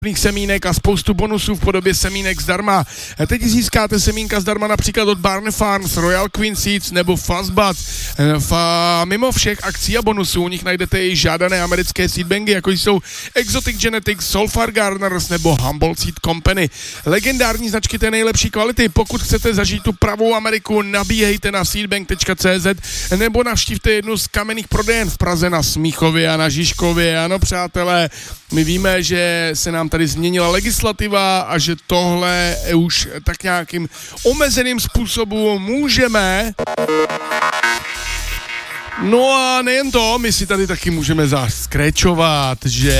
semínek a spoustu bonusů v podobě semínek zdarma. Teď získáte semínka zdarma například od Barn Farms, Royal Queen Seeds nebo Fuzzbuds. Mimo všech akcí a bonusů u nich najdete i žádané americké seedbanky, jako jsou Exotic Genetics, Solfar Gardeners nebo Humboldt Seed Company. Legendární značky té nejlepší kvality. Pokud chcete zažít tu pravou Ameriku, nabíhejte na seedbank.cz nebo navštívte jednu z kamenných prodejen v Praze na Smíchově a na Žižkově. Ano, přátelé, my víme, že se nám tady změnila legislativa a že tohle už tak nějakým omezeným způsobem můžeme. No a nejen to, my si tady taky můžeme zaskrečovat, že